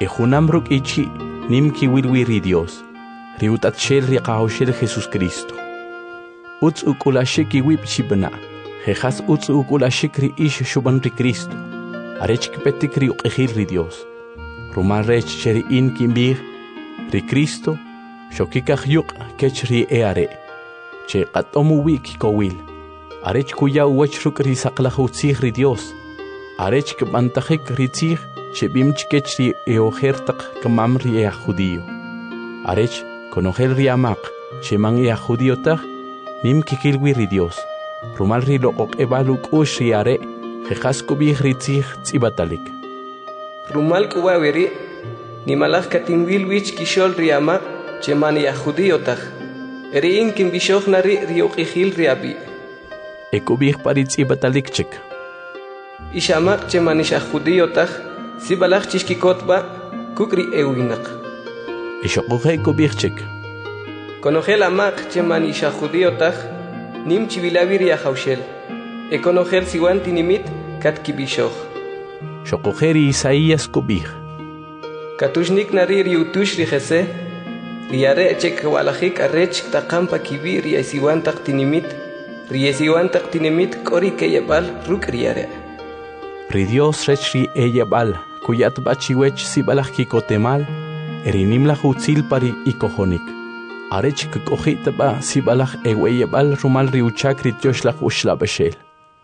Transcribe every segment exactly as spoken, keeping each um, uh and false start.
Ejunam ruk ichi nim ki wilwi ri Dios. Riutat shel ri qawshel Jesus Cristo. Uts ukulashik iwip chibna. Jejas uts ukulashik ri ish shuban ri Cristo. Arech kipetik ri uqihil ri Dios. Rumal rech cheri in kimbir ri Cristo. Shokikah yuk kech ri eare. Che qatomu wik kowil. Arech kuya uwach ruk ri saqlahutzih ri Dios. Arech kbantajik ri tzih che bimch kech ri eojertak kamam ri ea judío. Arech konogel ri amak che man ea judío tak nim kikilwi ri Dios. Rumal ri loqok ebaluk ush ri are jejas kubih ri tzih tzibatalik. Rumal kuwawiri nimalach katinwil wich kishol ri amak che man ea judío tak. Eri in kim bishoch nari ri uqihil ri abi. E kubih pari tzibatalik chik. Ishamak che man isha judío tak si balach chishkikotba kukri ewinak. Ishokuhe kubih chik. Konogel amak che man isha judío tak nim chivilawiri a haushel. E konogel siwan tinimit kat kibishoch. Shokuheri Isaías kubih. Katushnik nari ri utush ri jese. Riare chek walajik arech takampa kibi ri siwan tak tinimit. Ri siwan tak tinimit kori keyebal ruk riare. Ri Dios rech ri eyebal kuyat bachiwech si balach kikotemal. Erinim la hutzil pari ikohonik. Arech kikohit ba si balach eweyebal rumal ri uchak ri tiosh la ushla beshel.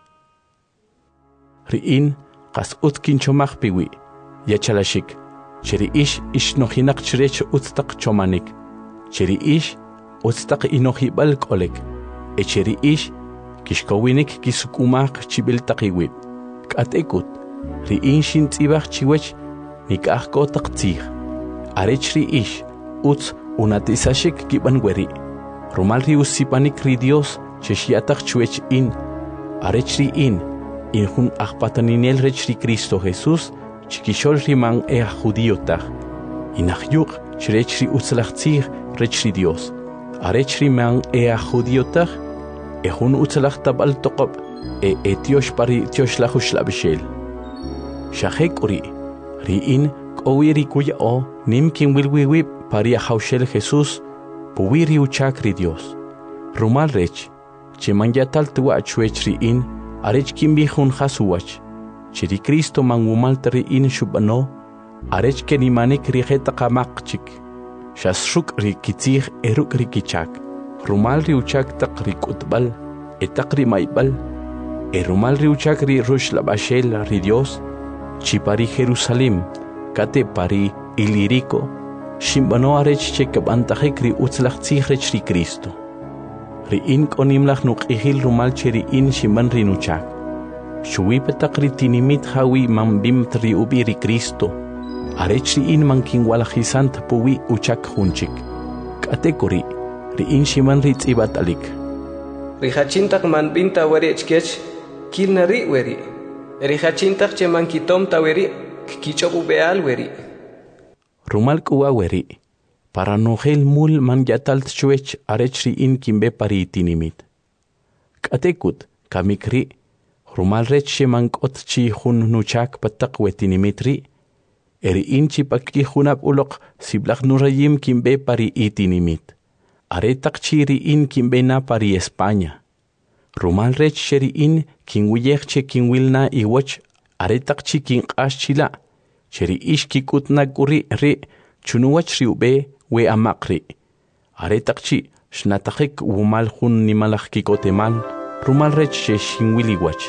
Ri in qas utkin chomach piwi. Yachalashik. Cheri ish ish nohinak chrech utstak chomanik. Cheri ish utstak inohibal kolek. E cheri ish kishkowinik kisukumak chibil takiwib. Katekut ri in shin tzibach chiwech nikah kotak tzih. Arech ri ish uts unatisashik kiban weri. Rumal ri usipanik ri Dios cheshiatak chuech in. Arech ri in in hun achpataninel rech ri Cristo Jesus chikishol riman ea judío tag. Inahyuk chrech ri utzlach tzih rech ri Dios. Arech riman ea judío tag. E hun utzlach tabal toqob. E etiosh pari tiosh lahush labishel. Shahek uri ri in kowiri kuya o nim kim wilwiwib pari a haushel Jesus puwiri uchak ri Dios. Rumal rech cheman yatal tuwa chuech ri in arech kim bihun hasuwach. Chiri Cristo mangumal tari in shubano arech ke nimanik ri jeta kamak chik. Shasruk ri kitzih eruk ri kichak. Rumal ri uchak tak ri kutbal etak ri maibal. E rumal ri uchak ri rush la bashel ri Dios. Chipari Jerusalem kate pari ilirico. Shimbano arech che kabantajik ri utzlach tzih rech ri Cristo. Ri in konimlach nuk ihil rumal cheri in shimban ri nuchak. Shuwi petak ri tinimit hawi mambim tri ubi ri Cristo. Arech ri in mankin walajisant puwi uchak hunchik. Kate kuri ri in shiman ri tzibat alik. Ri hachintak man binta weri echkech kil nari weri. Ri hachintak che man kitom ta weri kichobu beal weri. Rumal kuwa weri. Para nogel mul man yatal tchuech arech ri in kimbe pari tinimit. Kate kut kamikri. Rumal rech sheman kot chi hun nuchak patak wetinimitri. Eri inchi pakki hunap ulok siblak nurayim kimbe pari itinimit. Aretak chiri in kimbe na pari España. Rumal rech sheri in kinwiyekche kinwilna iwach aretak chi kin ashchila. Cheri ish kikutna guri ri chunuwach riube we amakri. Aretak chi shnatakik wumal hun nimalach kikotemal. Rumal rech she shinwiliwach.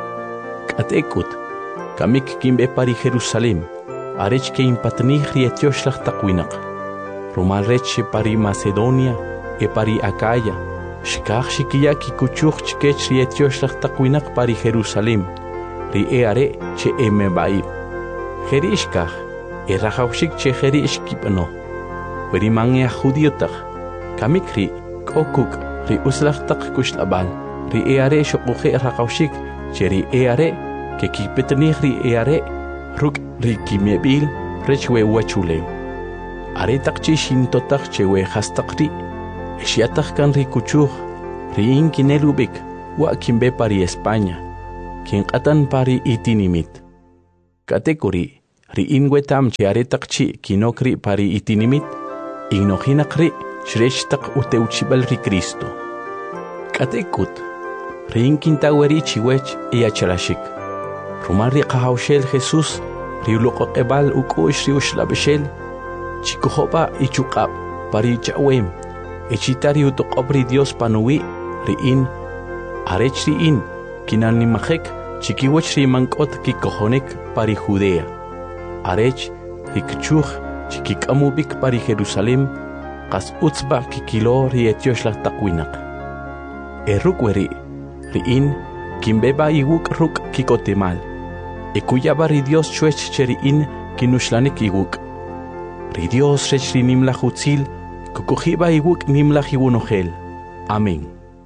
Katekut, kamik kimbe pari Jerusalem, arech ke impatnih rietioshlah takwinak. Rumal rech she pari Macedonia, e pari Acaya, shkach shikia kikuchuch chkech rietioshlah takwinak pari Jerusalem, ri e are che emebaib. Jerishkach, e rajaushik che jerishkipano. Veri mange judiotach, kamikri, kokuk, ri uslach tak kushlabal. Ri e are shokuhe raqawshik cheri e are ke kipetni ri e are ruk ri kimebil rechwe wachule are takchi shintotak chewe hastakri eshiatak kan ri kuchuh ri inkinelubik wa kimbe pari España kin qatan pari itinimit katekuri ri in wetam che aretaqchi kinokri pari itinimit ignohinaqri shreshtaq uteuchibal ri Cristo katekut ri in kintaweri chiwech iachalashik rumari qahawshel Jesús ri uloqebal ukush ri ushlabeshel chikuhoba ichuqab pari chawem echitari utoqobri Dios panuwi ri in arech ri in kinanimajek chikiwech ri mankot kikohonek pari Judea arech rikchuj chikikamubik pari Jerusalem qas utzba kikilo ri etioshla taqwinaq erukweri ri in kimbeba iwuk ruk kikotemal ekuyaba ri Dios chwech cheri in kinushlanik iwuk ri Dios rech ri nimla hutzil kukujiba iwuk nimla hiwunojel amén.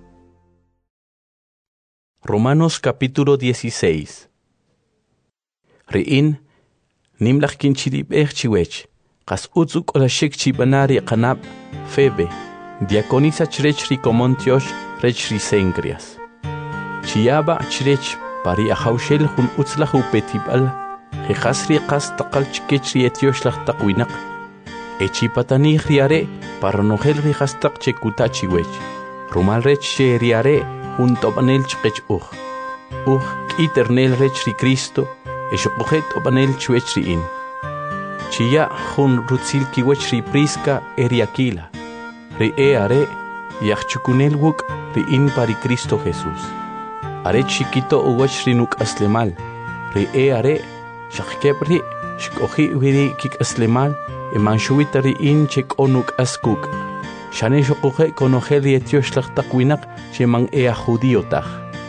Romanos capítulo dieciséis. Ri'in nimlach kinchiribech chiwech qas utzuk olashik chibanari qanab Febe diaconisa chrech ri Comontiosh rech ri Cencreas chiaba chrech pari ahawshel hun utzlach upetibal jehasri qas taqal chkech ri etiosh lach taqwinaq echipatani riare parnohel ri hastaq chekuta chiwech rumal rech riare hun tobanel chkech uj uj kiternel rech ri Cristo eshuqet tobanel chwech ri in Chia hun rutzil kiwech ri Prisca eriakila ri e are yachchukunel wuk ri in pari Cristo Jesús are chiquito uwech ri nuk aslemal ri e are shakebri shkohi wiri kik aslemal emanshuita ri in chek onuk askuk shane shokuhe konohel etiosh lach taqwinaq chemang ea judiotaj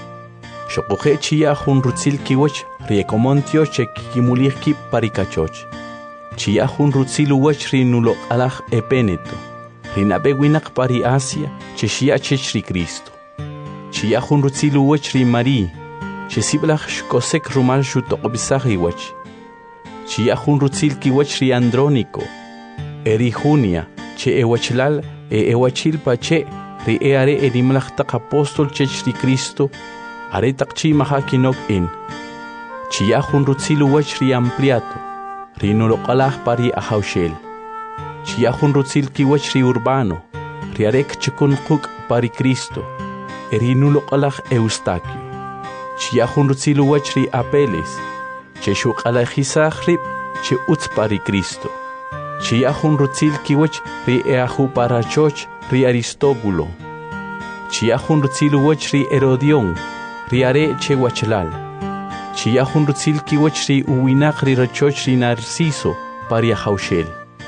shokuhe chia hun rutzil kiwech ri Comontio chek kimulich kip pari kachoch Chia hun rutzil uwech ri nulo alaj epeneto rinabe winaq pari Asia che shia chech ri Cristo Chia hun rutzil uwech ri Mari che siblach shkosek rumal shutoqbisaj iwech Chia hun rutzil kiwech ri Andrónico eri Junia che ewachlal e ewachilpa che ri eare erimlach taq apostol chech ri Cristo are taqchi maha kinok in Chia hun rutzil uwech ri Ampliato Rinulo qalaj pari ahawshel Chia hun rutzil kiwech ri Urbano riarek chukun quk pari Cristo erinulo qalaj Eustaquio Chia hun rutzil uwech ri Apeles che shuqalajisaj rib che utz pari Cristo Chia hun rutzil kiwech ri eahu parachoch ri Aristóbulo Chia hun rutzil uwech ri Herodión riare che wachlal Chia hun rutzil kiwech ri uwinaq ri rachoch ri Narciso pari ahawshel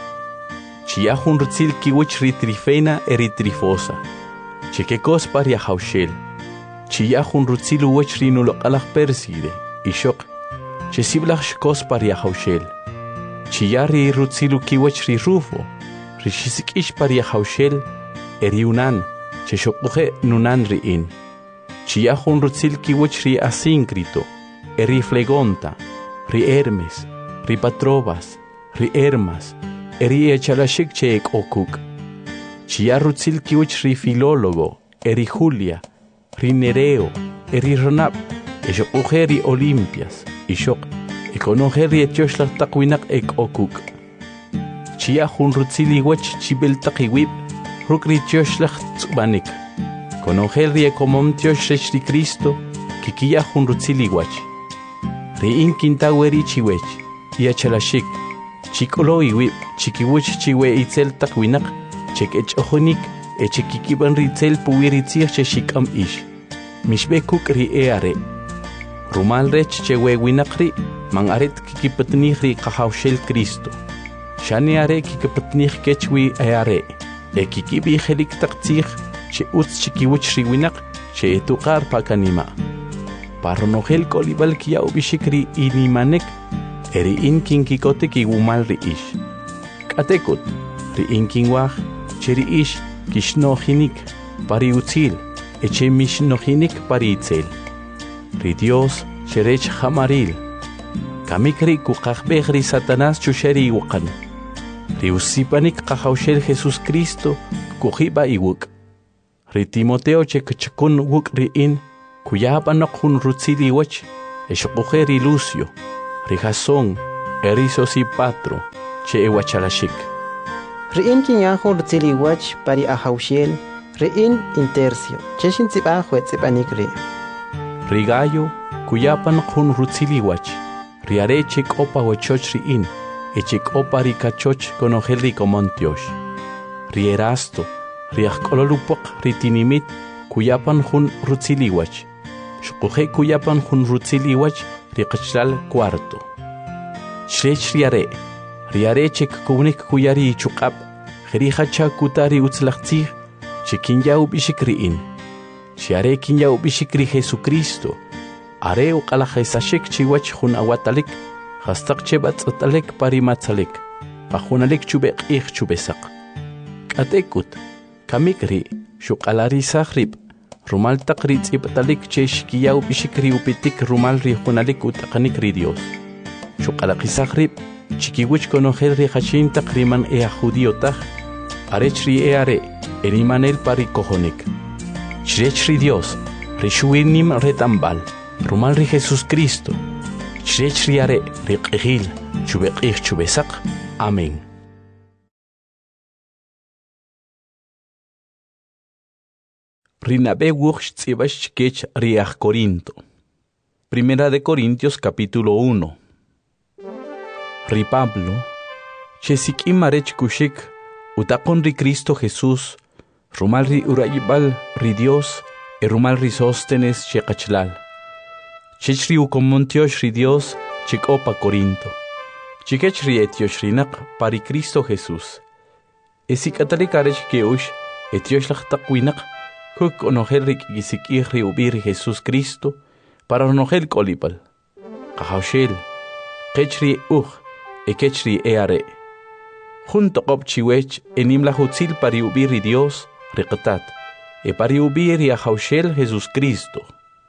Chia hun rutzil kiwech ri Trifena eri Trifosa chekekos pari ahawshel Chia hun rutzil uwech ri nulo qalaj Perside ishok che siblach shkos pari ahawshel Chia ri rutzilu kiwech ri Rufo ri shisikish pari ahawshel eri Unan che shokuhe nunan ri in Chia hun rutzil kiwech ri Asíncrito eri Flegonta, ri Hermes, ri Patrobas, ri Hermas, eri echalashik che ek okuk. Chia rutzil kiwech ri Filólogo, eri Julia, ri Nereo, eri Ronab, eshok ujeri Olimpias, ishok, ekonojeri etiosh lach taqwinaq ek okuk. Chia hun rutzil iwech chibel taqiwib, ruk ri etiosh lach tzubanik. Konojeri ekomontiosh rech ri Cristo, kikia hun rutzil iwech. Ri in kintaweri chiwech iachalashik chikolo iwib chikiwech chiwe itzel taqwinaq chek echojonik echikikiban ritzel puwiritzir cheshikam ish mishbekuk ri eare rumal rech chewe winaqri man aret kikipatnih ri qahawshel Cristo shani are kikipatnih kechwi eare ekikibi helik taqtzih che utz chikiwech ri winaq che etuqar pakanima Parnohel kolibal kia ubishikri inimanek eri inkin kikote ki umal ri ish. Katekut ri inkin waj cheri ish kishnohinik pari utzil eche mishnohinik pari itzel. Ri Dios cherech hamaril kamikri kukakbeh ri Satanás chusheri iwakan. Ri usipanik kahawshel Jesus Cristo kuhiba iwuk. Ri Timoteo chekchakun wuk ri in Kuyaba nok hun rutzili wech, eshokuheri Lucio, ri Jasón, eriso si patro che ewachalashik. Riin kinyajo rutziliwach pari ahauxiel, riin intercio, cheshin tzibajo etzipanikri. Rigayo kuyapan kun rutziliwach, riare chik opa wechoch riin, echik opa rikachoch konogel rikomontiosh. Rierasto, riakkololupok ritinimit, kuyapan kun rutziliwach. Shkuhe kuyapan kun rutziliwach, rikachlal cuarto. Shrech riare, riare chik kunik kuyari chukap, rihacha kutari utzlachtzig, chikinya ubishikriin. Chiare kinya ubishikri Jesucristo, are uqalajesashik chiwach hun awatalik, hastak chebat atalek parimatzalik, pajunalik chubek ich chubesak. Katekut, kamikri, shukalari sahrib, rumal takri tzipatalik chesh kiya ubishikri upitik rumal rihunalik utakanik Dios. Shukalaki sahrib, chikiwich konogel rihashin takriman ea judiotach, arechri e are, erimanel parikohonik. Chrechri Dios, rishuinim retambal, rumal ri Jesus Cristo. Chrechri are, riqihil, chubeqih chubesak. Amén. Rinabe wuch tzibash kech riach Corinto. Primera de Corintios capítulo uno. Ri Pablo, chesik imarech kushik, utakon ri Cristo Jesús, rumal ri urayibal ri Dios, e rumal ri sóstenes chekachlal. Chech ri ukomontiosh ri Dios, chik opa Corinto. Chikech ri etiosh rinak pari Cristo Jesús. Esik atalik arech keush, etiosh lachtakwinak, huk onogel rik gisik ri ubiri Jesús Cristo, para onogel kolipal. Kahaushel, kech ri uch, e kech ri eare. Junto qop chiwech enim la hutzil pari ubiri Dios, riqtat, e pari ubiri a Haushel Jesús Cristo.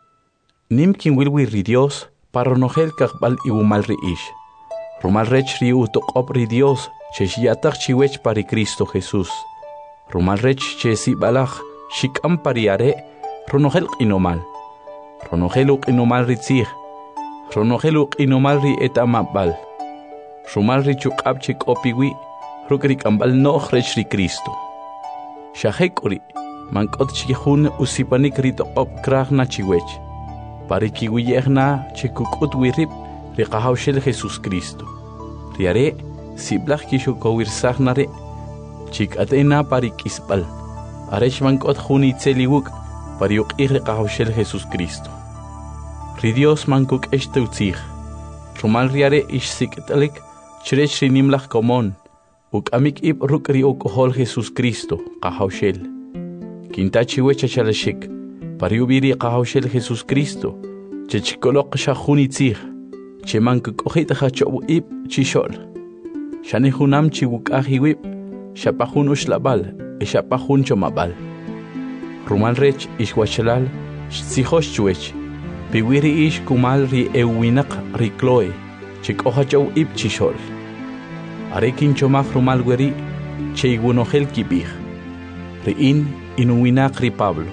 Nim kin wilwi ri Dios, para onogel kakbal ibumal ri ish. Rumal rech ri utoqop ri Dios, che shiatak chiwech pari Cristo Jesús. Rumal rech che si balach, shikam pariare, ronogel inomal. Ronogel uk inomal ri tzig. Ronogel uk inomal ri etamabal. Rumal ri chukab chik opiwi, rukrik ambal noch rech ri Cristo. Shahekuri, mankot chihun usipanik ri toqop krach na chiwech. Parikiwiyehna chikukut wirip, ri kahaushel Jesús Cristo. Riare, siblach kishukowirsachnare, chik atena parikisbal. Arech mankot juni tseliwuk, pariuk iri kahaushel Jesús Cristo. Ri Dios mankuk eshteutzig. Rumal riare ish siketalik, chrech ri nimlach komon, uk amik ib ruk ri ukohol Jesús Cristo, kahaushel. Kintachi wecha chalashik, pariubiri kahaushel Jesús Cristo, chechkolok shahuni tzig, che mankuk ojita hachobu ib chishol. Shani hunam chiwuk ahiwib, shapahun ushlabal, e shapahun chomabal. Rumal rech ish wachalal, shtsihosh chuech, piwiri ish kumal ri ewinak ri kloe, chik ohachow ib chishol. Arekin chomach rumal weri, che igunohel kibich. Riin inuwinak ri Pablo.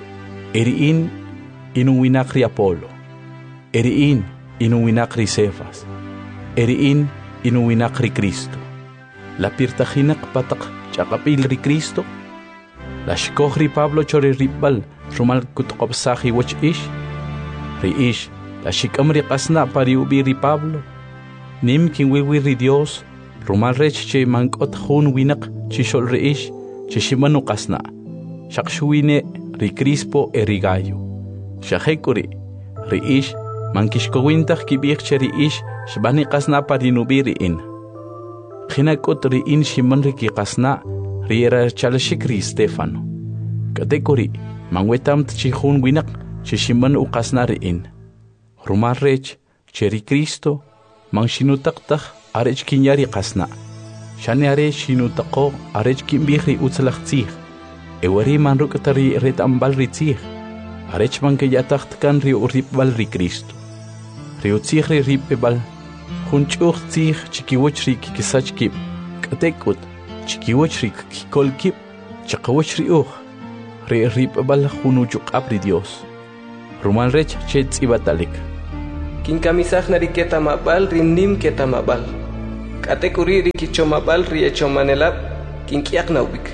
Eriin inuwinak ri Apolo. Eriin inuwinak ri Cefas. Eriin inuwinak ri Cristo. La pirtajinak patak chakapil ri Cristo. La shkoh ri Pablo chori ribal rumal kutkopsahi wach ish. Ri ish la shikam ri qasna pari ubi ri Pablo. Nim kin wiwi ri Dios rumal rech che mankot hun winak chishol ri ish che shimanu qasna. Shakshuine ri Crispo e ri Gayo. Shahekuri ri ish mankishkowintach kibich che ri ish shbani qasna pari nubi ri in. Khinakot ri in shiman ri ki qasna ri era chalashik ri Stefano. Katekuri mangwetam tchihun winak che shiman u qasna ri in. Rumal rech che ri Cristo mang shinutaktak arech kinyari qasna. Shani are shinutako arech kimbih ri utzlach tzig. Ewari man rukatari retambal ri tzig. Arech man ke yataktan ri uripbal ri Cristo. Ri utzig ri ripebal. Hunchuch tzig chikiwoch ri kikisach kip. Katekut chikiwoch ri kikol kip. Chakawoch ri uch. Ri ripebal hunuchuk apri Dios. Rumal rech che tzibatalik. Kinkamisaj nari ketamabal rinnim ketamabal. Kate kuri rikichomabal riechomanelab kinkiak naubik.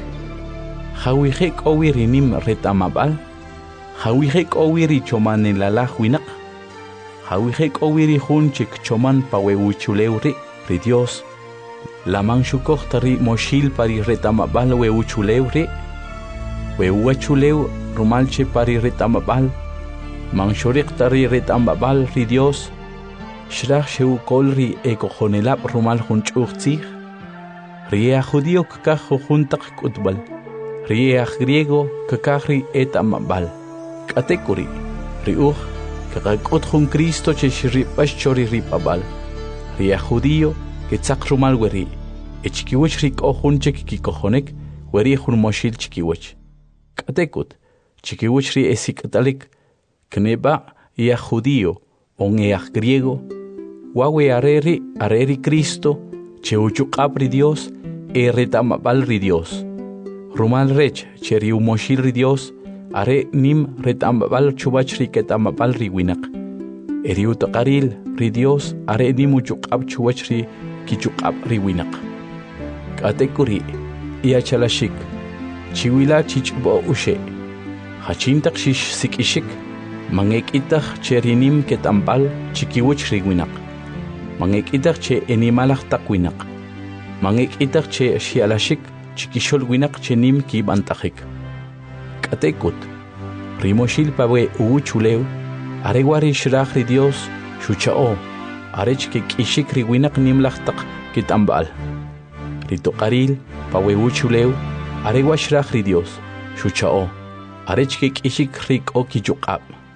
Hawihek owi rinim retamabal. Hawihek owi richomanelala huinak. Hawihek owi rihunchik choman paweuchuleuri ri Dios. Laman shukohtari moshil pari retamabal weuchuleuri. Weuachuleu rumalche pari retamabal. Manshorik tari retamabal ri Dios. Shrach sheu kolri ekojonelab rumal hunchuchtzig. Riea judío kakajo juntak kutbal. Riea griego kakahri etamabal. Katekuri. Riuch kakakut jun Cristo cheshiripash chori ripabal. Riea judío ketzak rumal weri. Echkiwich rik ojunchek kikojonek weri jun moshil chikiwich. Katekut. Chikiwich ri esikatalik. Kneba ia judío on ea griego. Wawe areri areri Cristo. Cheuchukab ri Dios. E retamabal ri Dios. Rumal rech cheri umoshil ri Dios. Are nim retamabal chubach ri ketamabal ri winak. Eri utakaril ri Dios. Are nim uchukab chubach ri kichukab ri winak. Katekuri. Ia chalashik. Chiwila chichbo ushe. Hachintak shish sikishik. Mangekitach cherinim ketambal chikiwich ri winak. Mangekitach che enimalach tak winak. Mangekitach che shialashik chikishol winak chenim ki bantachik. Katekut. Rimoshil pawe uuchuleu. Aregwari shrach ri Dios shuchao. Arech ke kishik ri winak nimlach tak kitambal. Ritokaril pawe uuchuleu. Aregwa shrach ri Dios shuchao. Arech ke kishik rik o kichukab.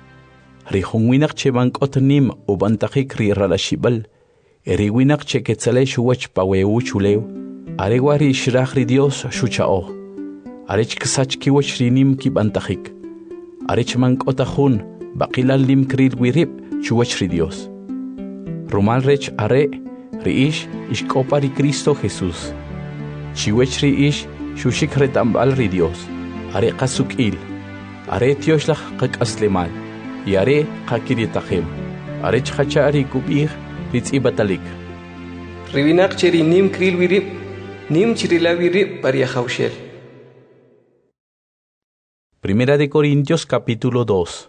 Ri hunwinak che bankot nim u bantachik ri ralashibal. Eri winak che ketzale shuwach pawe uuchuleu. Aregwa ri shrach ri Dios shuchao. Arech ksach kiwach ri nim ki bantachik. Arech mankotajun bakilal lim kril wirib shuwach ri Dios. Rumal rech are ri ish ishkopa ri Cristo Jesús. Chiwech ri ish shushik retambal ri Dios. Are kasukil. Are tioshlach kak aslemal. Y are kakiritajim. Are chachari kubir ritzibatalik. Ribinak cheri nim kril wirib. Nim chirila wirib paria jaushel. Primera de Corintios capítulo dos.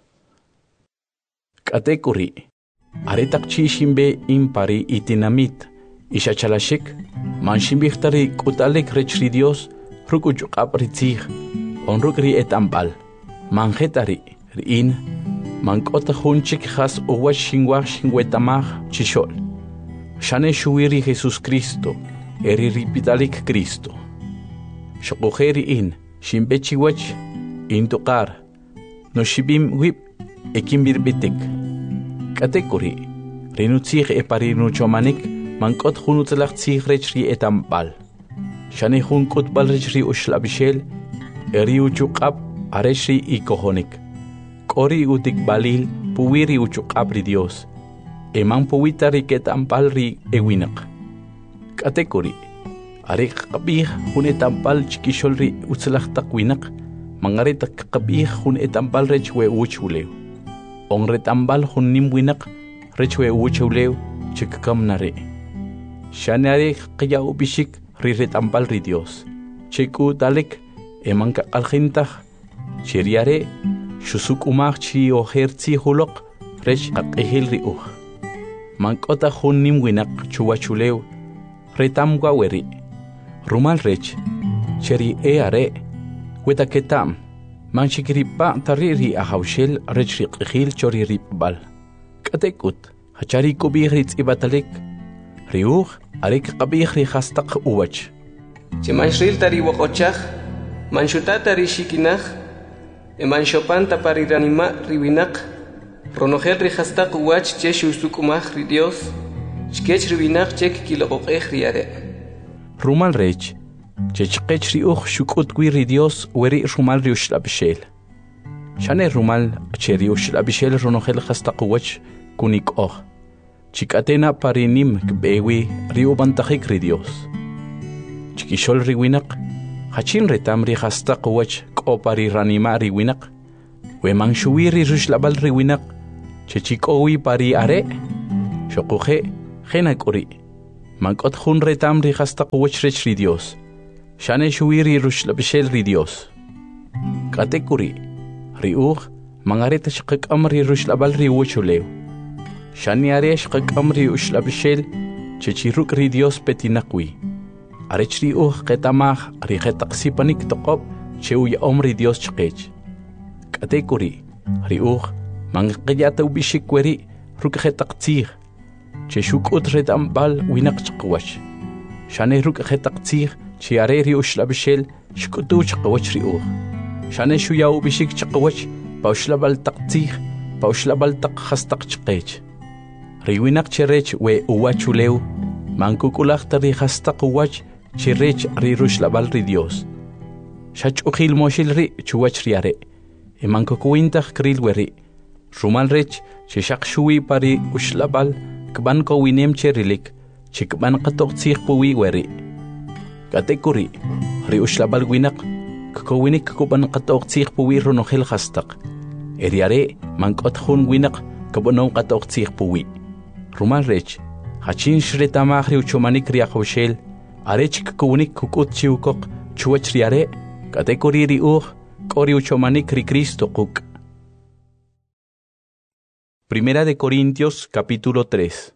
Katekuri. Are takchishimbe impari itinamit. Ishachalashik. Manshimbichtari kutalek rechri Dios. Rukuchukap ritzig. Onrukri etambal. Manjetari. Rin. Mankota hunchik has uwa shingwa shingwetamah chishol. Shane shuiri Jesus Cristo. Eri ripitalik Cristo. Shokojeri in. Shimbechiwach. Intukar. No shibim wip. Ekimbirbitik. Katekuri. Rinutzig eparinuchomanik. Mankot hunutzlach tzig rechri etambal. Shane hun kutbal rechri ushlabishel. Eri uchukab. Areshri ikohonik. Kori utik balil puwiri uchukab ri Dios. Eman puwita riket ampal ri ewinak. Katekuri. Arik kabih hun etampal chikishol ri utzlach takwinak. Mangarit kabih hun etampal rechwe uchuleu. On retambal hun nimwinak rechwe uchuleu chikakam nare. Shanare kaya ubishik ri retampal ri Dios. Chiku dalek eman ka alkhintah. Chiriare shusuk umach chi oherzi hulok rech akehil riuch. Mankota hun nimwinak chuwachuleu retam gwaweri. Rumal rech cheri e are weta ketam manchikiripa tariri ahawshel rech riqhil chori ripbal. Katekut hachari kubih ritz ibatalik riuch arik qabih ri khastaq uwach. Chimanshril tari wakochach manshutata rishikinach. Eman shopan tapariranima ribinak. Ronojel rihastaq uwach che shusukumach ri Dios. Chkech ribinak chek kiloqoqej riare. Rumal rech. Chechkech riuch shukut gui ri Dios weri rumal riushlabishel. Shane rumal che riushlabishel ronojel hastaq uwach kunik oh. Chikatena parinim kbewi riubantajik ri Dios. Chikishol riwinak. Hachin retam ri hastaq uwach opari ranima ri winak. We manshuwiri rushlabal ri winak. Chechikowi pari are. Xoquje, Genak uri. Mankot hun retam ri hasta quwach rech ri Dios. Shane shuiri rush labishel ri Dios. Katekuri, ri ugh, mangareta shqik amri rush labal ri wuchulew. Shani are shqik amri ush labishel, chechiruk ri Dios petinakwi. Arech ri ugh ketamah ri ketaqsipanik toqob, cheu ya omri Dios chqech. Katekuri, ri ugh, mangqiyata ubishikweri, ruk ketaqtzir. Cheshuk utret ambal winak chqwach. Shane ruk ketaqtzir, chiare ri ush labishel, shkutu chqwach ri ugh. Shane shuya ubishik chqwach, pauslabal taqtzir, pauslabal taq khastaq chqech. Ri winak cherech we uwachulew, mankukulaqta ri khastaq uwach, cherech ri rush labal ri Dios. Shach ukhil moshil ri chuwach riare. E mankukuintaq kril weri. Rumal rech, cheshaq shui pari ushlabal, kban ko winem cherilik, chikban qatok tsik puwi weri. Katekuri, ri ushlabal winak, ko winik kuban qatok tsik puwi runohil khastaq. Eriare, mankot hun winak, kabonon qatok tsik puwi. Rumal rech, hachin shretamah ri uchomanik ri akhwshel, arech kukunik kukut chiukok, chuwach riare, katekuri ri uh, kori uchomanik ri Cristo kuk. Primera de Corintios, capítulo tres.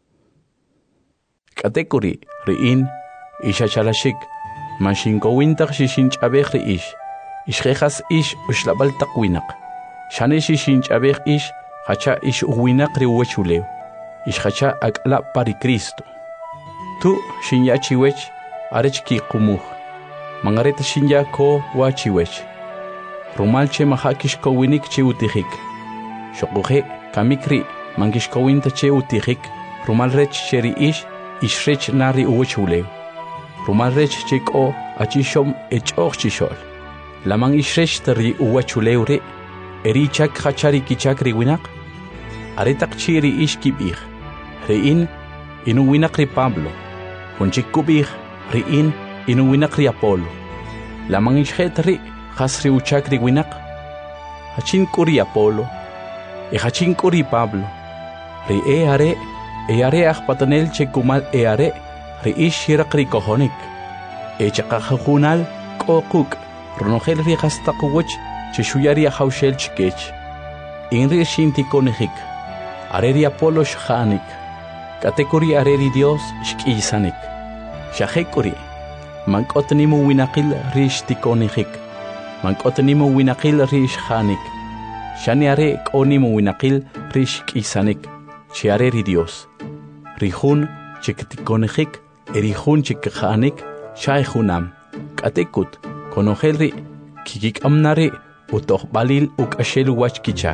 Katekuri, ri'in, ishachalashik, manshinkowintaq shishinch'abej ri'ish, ishjejas ish ushlabal taqwinak, shane shishinch'abej ish, hacha ish uwinaq riuwechulew, ishhacha ak'la pari Cristo. Tu shinyachiwech, arech kiqumuj, mangareta shinya ko wachiwech, rumalche mahakish kowinik chiutijik, shokuje, kamikri mangishkowinta che utijik, rumalrech cheri ish, ishrech nari uwechulew. Rumalrech chiko achishom echog chishol. Lamang ishrech tari uwechulew re, erichak hachari kichak riwinak. Aretak chiri ish kibih, rein inuwinak ri Pablo. Hunchik kubih, rein inuwinak ri Apolo. Lamang ishret ri, hasri uchak riwinak. Hachin kuri Apolo. E hachin kuri Pablo. Ri e are, e are akpatanel che kumal e are, ri ish hirak ri kohonik. E chakahunal kokuk, ronogel ri hastakuwach, che shuyari ahaushel chikech. Inri shinti konihik. Are ri Apolo shhanik. Katekuri are ri Dios shkisanik. Shahekuri. Mankotnimu winakil ri shtikonihik. Mankotnimu winakil ri shhanik. Shani are konimu winakil rish kisanik, chiare ri Dios. Rihun chiktikonejik, erihun chikhanik, shaihunam. Katekut, konohelri, kikik amnari, utoh balil uk ashel wach kichak.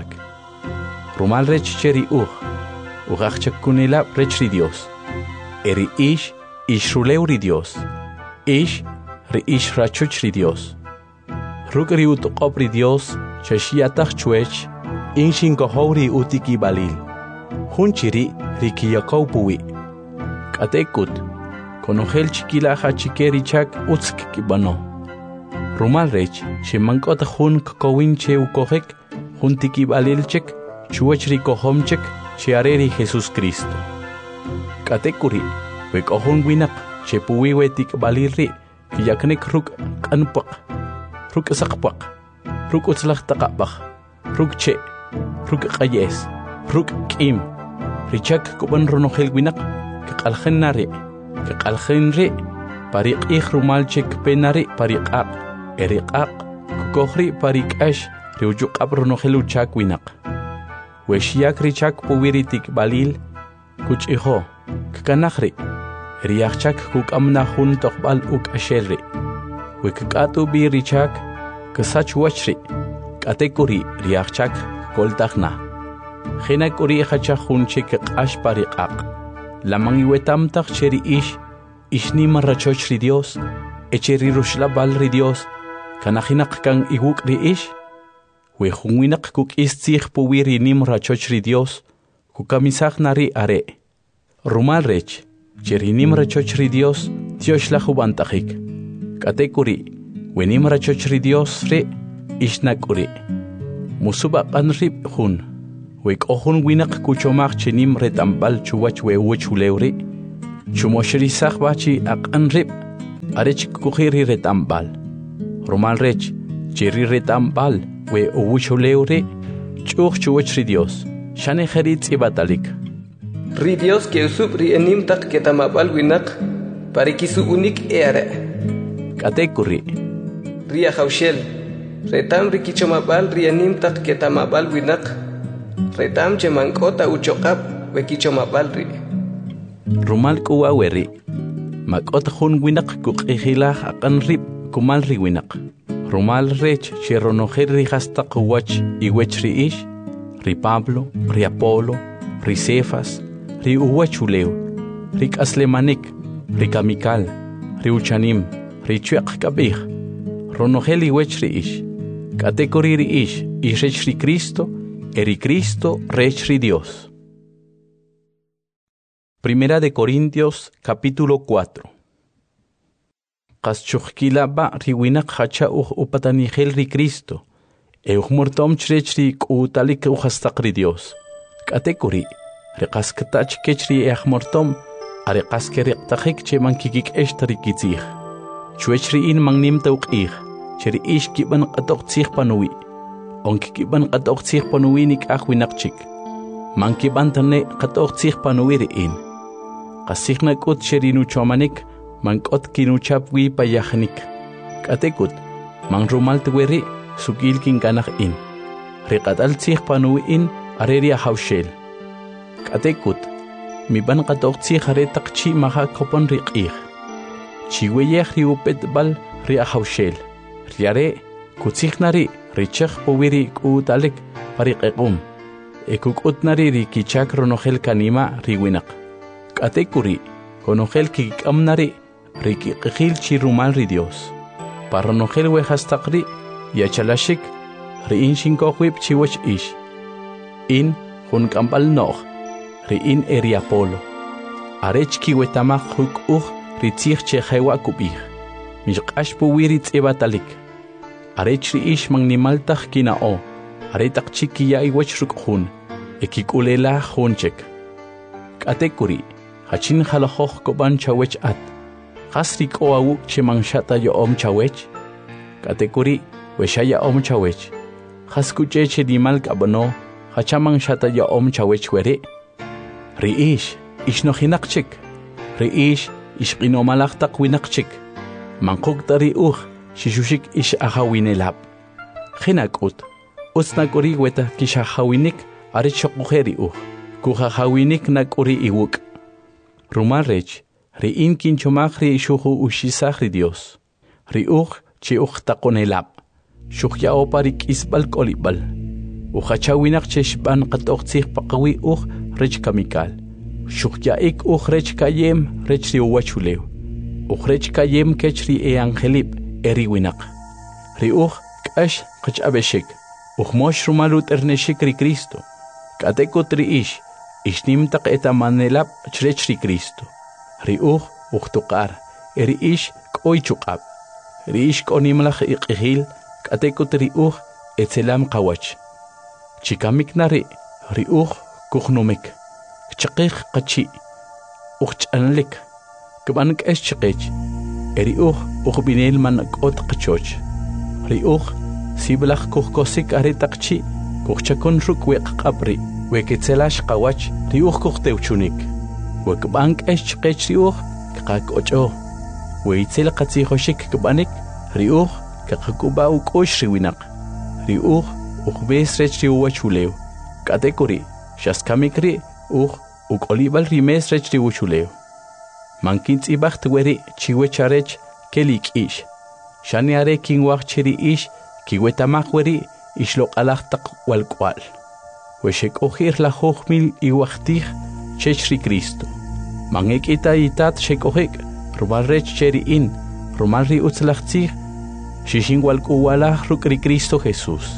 Rumal rech cheri uh, ugach chakunila rech ri Dios. Eri ish, ishruleu ri Dios. Ish, ri ish rachuch ri Dios. Rukri utoqop ri Dios, chashiatach chuech, inshin kohori utiki balil. Hunchiri rikiyakau puwi. Katekut, konohel chikila hachikeri chak utsk kibano. Rumal rech, shimankot hun kokowinche ukohek, huntiki balilchek, chuech rikohomchek, chiareri Jesus Cristo. Katekuri, wekohun winak, chepuwi wetik balilri, kiyaknek ruk kanpak, ruk sakpak. Ruk utzlach taqabach, ruk che, ruk qayes, ruk kim, richak kuban ronogel winak, kakalchen nari, kakalchen re, pariq ich rumalchek penari pariqaq, eriqaq, kukohri pariqash, riujuqab ronogel uchak winak. Weshiak richak puwiritik balil, kuch iho, kakanachri, riachchak kuk amna hun toqbal uk ashelri, wekakatu bi richak, Kasach wachri, katekuri riachchak koltachna. Hinakuri hachahunchik ash pariqaq. Lamang iwetamtak cheri ish, ishni marrachoch ri Dios, echeri rushlabal ri Dios, kanahinak kang iguk ri ish, we hunwinak kuk istzich puwiri nim rachoch ri Dios, kukamisak nari are. Rumal rech, cheri nim rachoch ri Dios, tioshla hubantahik. Katekuri, Wenim rachoch ri Dios re, ishnak uri. Musuba kanrib hun. wek ohun winak kuchomaq chinim retambal chuwach we wuchulewri chumoshri sakhbachi aqanrib arech kukhiri retambal romal rech chiri retambal we wuchulewri chuch chuwachri Dios shane kharit ibatalik ri Dios que usub ri enim tak ketamabal winak parikisu unik eare katekuri ri haushel retam ri kichomabal ri enim tak ketamabal winak retam chemankota uchoqab we kichomabal ri rumal kuwa weri makot hun winak kuqihilaj aqanrib kumal ri winak rumal rech cheronojer ri hastaq wach iwech ri ish ri Pablo ri Apolo ri Cefas ri uwachuleu ri kaslemanik ri kamikal ri uchanim ri chuaq kabih ronogel iwech ri ish katekori ri ish irech ri Cristo eri Cristo rech ri Dios. Primera de Corintios capítulo cuatro. Qaschuqkilaba riwinak hacha uj upatanigel ri Cristo e uj mortom chrech ri k'utalik uj hastaq ri Dios katekori ri qaskatach kech ri ej mortom are qaskeriqtajik cheman kikik eshtari kitzij chuech ri in mangnim tawqij cheri ish kiban qatoqtzij panuwi onki kiban qatoqtzij panuwi nik aj winaqchik man kiban tane qatoqtzij panuwi ri in qasigna k'ut cheri nuchomanik man k'ot kinuchap wi payajnik katekut man rumal tweri sukil kinkanaj in ri qataltzij panuwi in areria haushel katekut mi ban qatoqtzij are taqchi maha kopon ri q'ij chiweyej ri upet bal ri haushel riare kutsignari richaj powiri k'utalik pari qequm ekuk'utnari ri kichak ronogel kanima ri winaq katekuri konogel kikamnari ri kiqijil chi rumal ri Dios paronogel we hastaqri yachalashik ri in shinkojwib chiwach ish in jun kambal nog ri in eri Apolo arech kiwetamaq huk uj ri tzij chejewa kubij mishqash powiri tzibatalik arech ri ish magnimaltaj kinao aretaq chikiya iwach rukjun ekikulela junchek katekuri hachin halajoj koban chawech at qasri k'owawuk chemanshata yo'om chawech katekuri weshaya om chawech qaskucheche dimal k'abano hachaman shata yo'om chawech weri ri ish ishnojinaqchik ri ish ishqinomalaqtaq winaqchik manqukta ri uj shishushik ish ajawinelab jinak'ut utsnak'uri weta kishajawinik are choqujeri uj kujajawinik nak'uri iwuk rumal rech ri in kinchomaj ri shuju ushisaj ri Dios ri uj chi uj taqonelab shuqya'o pari k'isb'al k'olib'al ujachawinaq chexb'an qatoqtzij paqawi uj rech kamikal shuqya'ik uj rech kayem rech ri uwachulew uj rech kayem kech ri e angelib eri winaq ri uj k'ax qach'abexik uj mox rumal ut'ernexik ri Cristo k'atekut ri ish ixnim taq etamanelab chrech ri Cristo ri uj uj tuq'ar eri ish k'oy chuq'ab ri ish k'onimlaj iq'ijil k'atekut ri uj etzelam qawach chikamiknari ri uj kujnumik chaqij qachi uj ch'anlik k'b'an k'ex chiqech eri uj uj binel man k'ot qachoch ri uj siblaj kujkosik are taqchi kujchakun ruk weqq'abri weketzelax qawach ri uj kujtewchunik wek'b'an k'ex chiqech ri uj kaqak'och'o weitzel qatzijoxik k'b'anik ri uj kaqak'ub'a uk'ux ri winaq ri uj uj bes rech ri uwachulew k'atekuri xaskamikri uj uk'olib'al ri mes rech ri uwachulew mankintz'ib'aj tweri chiwech arech keli k'ix xani are kinwaj chiri ish kiwetamaj weri ixloq'alaj taq walk'wal wexek'ojir lajuj mil iwajtij chech ri Cristo man ek'ita itat xek'ojik rumal rech cheri in rumal ri utzlaj tzij xixin walk'uwalaj ruk' ri Cristo Jesús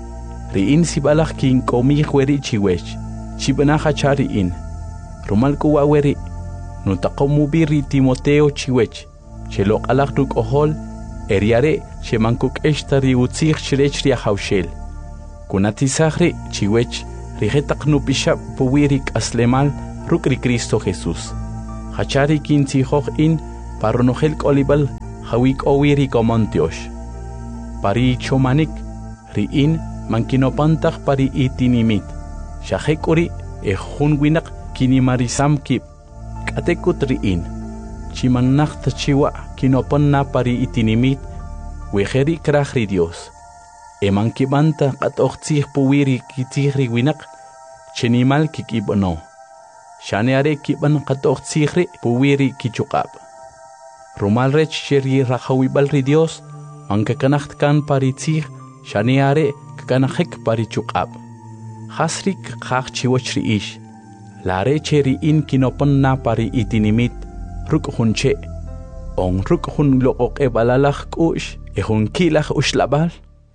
ri in sib'alaj kink'omij weri chiwech chib'naj achá ri in rumal k'uwa weri nutaqomubi ri Timoteo chiwech xeloq'alaj ruk'ojol eriare xemankuk'exta ri utzij chrech ri ajawxel kunatisaj ri chiwech rijetak nupisha puwirik aslemal rukri Cristo Jesús. Hachari kinti hoch in paronogel kolibal hawik owiri komontiosh. Pari chomanik riin mankinopantach pari itinimit. Shahekuri e hunwinak kinimarisam kip. Katekut riin. Chimanach tachiwa kinoponna pari itinimit. Wejeri krahri Dios. Eman kibanta kat ochtih puwiri kitihri winak. Chenimal kikibono. Shaneare kiban kat ochtihri puwiri kichukab. Rumal rech sheri rahawibal ri Dios. Mankakanacht kan paritih. Shaneare kakanahek parichukab. Hasrik kach chiwachri ish. Lare cheri in kinopon na pari itinimit. Ruk hunche. On ruk hun look e balalach kush. E hun kilach ushlabal.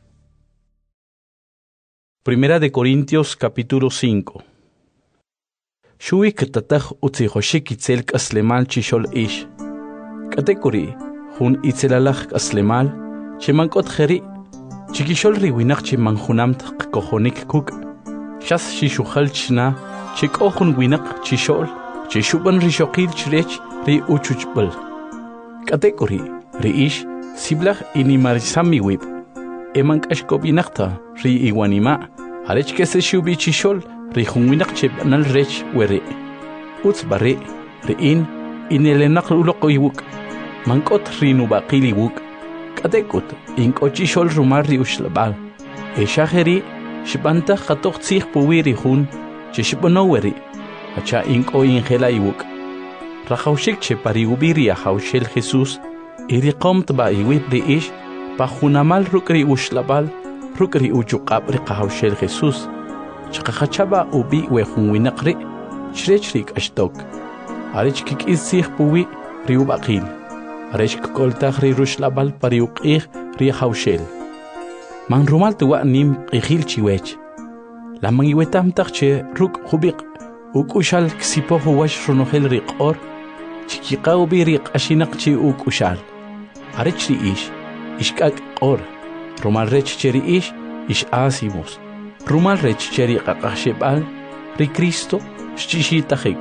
Primera de Corintios capítulo cinco. Shui katatach utzihoshik itzelk aslemal chishol ish. Katekuri, hun itzelalach aslemal, chemankot jeri, chikishol riwinak chimanjunamt kohonik kuk, shas shishuhal chna, chikohun winak chishol, chishuban rishokil chrech ri uchuchbal. Katekuri, ri ish, siblach inimarisami wip. Emank ashkobinakta ri iwanima, arech kese shubi chishol, ri hunwinak chebanal rech were. Uts bare, ri in, inelenak uloko iwuk, mankot ri nubakili wuk, katekut, inko chishol rumar ri ushlabal. E shaheri, shibanta khatok tsih puwiri hun, chishibono weri, acha inko ingela iwuk. Rahaushik che pari ubiri a haushel Jesus, iri qomt ba iwit ri ish, pajunamal rukri ushlabal, rukri uchukab ri qahawshel Jesus. Chakachaba ubi we hunwinakri, chrechrik ashtok. Arich kik isih puwi ri ubakil. Arich koltach ri rushlabal pari ukih ri hawshel. Man rumal tuwa nim ihil chiwech. Lamang iwetam takche ruk hubik, ukushal ksipo huwash runohel ri qor, chikika ubi ri qashinak chi ukushal. Arich ri ish. Ishkak or, rumal rech cheri ish, ish asimos. Rumal rech cheri kakashebal, ri Cristo, shishi tahik.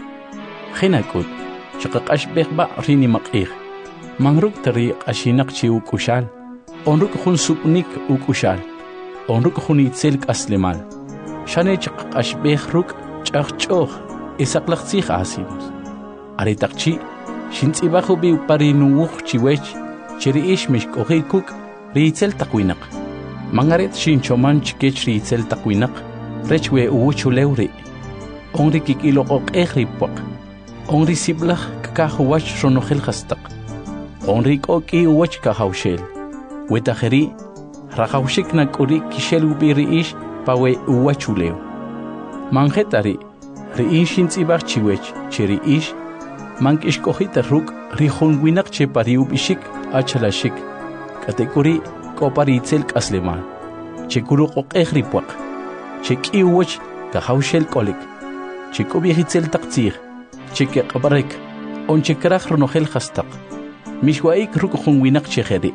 Hinakut, chakakash bekba rini makir. Mangruk tari ashinak chi ukushal. Onruk hun supnik ukushal. Onruk hun itzelk aslemal. Shane chakakash bekruk chakchoch, isaklaktsich asimos. Aritakchi, shintsibahu bi parinuuch chiwech. Cheri ish mish kohei kuk riitzel takwinak. Mangaret shinchoman chikech riitzel takwinak. Rechwe uwuchu lewri. Onri kikilokok ehripwak. Onri siblach kakahuwach ronohel hastak. Onri koki uwach kahawshel. Wetajeri, rahawshik nakuri kishel ubiri ish pawe uwachu lew. Mangetari, ri ishin tzibach chiwech, cheri ish, mank ish kohita ruk rihon winak che pari ubishik. Achalashik, katekuri koparitzel kaslemal. Chekuru kok ehripwak. Chek iwach kahawshel kolik. Chekubihitzel taktir. Cheke kabarek. On chekrach ronohel hastak. Mishwaik rukuhun winak cheheri.